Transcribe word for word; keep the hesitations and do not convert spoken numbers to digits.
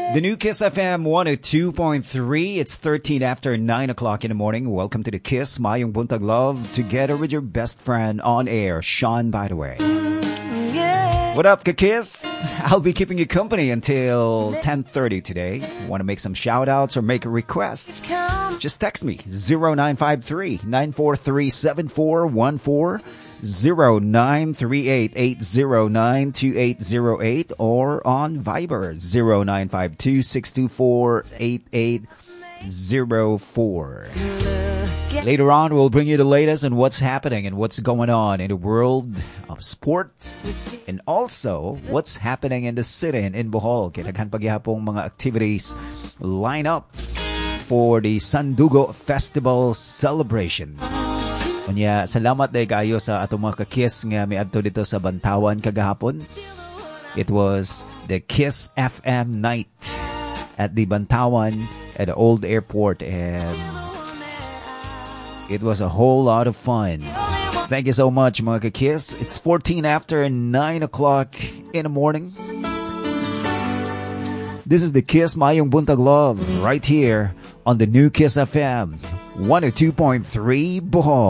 The new Kiss F M one oh two point three. It's thirteen after nine o'clock in the morning. Welcome to the Kiss Mayong Buntag Love, together with your best friend on air, Sean, by the way. What up, Kiss? I'll be keeping you company until ten thirty today. Want to make some shout-outs or make a request? Just text me, zero nine five three, nine four three, seven four one four, zero nine three eight, eight zero nine, two eight zero eight, or on Viber, zero nine five two, six two four, eight eight zero four. Later on, we'll bring you the latest on what's happening and what's going on in the world of sports, and also what's happening in the city and in Bohol. Kinaghan pagyapong mga activities line up for the Sandugo Festival celebration. Unya, salamat day kayo sa atong mga ka-Kiss nga miadto dito sa Bantawan kagahapon. It was the Kiss F M night at the Bantawan at the old airport, and it was a whole lot of fun. Thank you so much, mga ka-Kiss. It's fourteen after nine o'clock in the morning. This is the Kiss Mayong Buntag Love right here on the new Kiss F M one oh two point three Bohol.